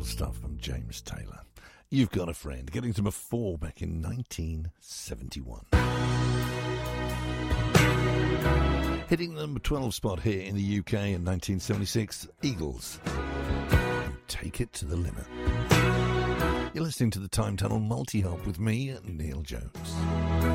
Wonderful stuff from James Taylor. You've Got a Friend, getting to number 4 back in 1971. Hitting the number 12 spot here in the UK in 1976, Eagles. Take It to the Limit. You're listening to the Time Tunnel Multi-Hop with me, Neil Jones.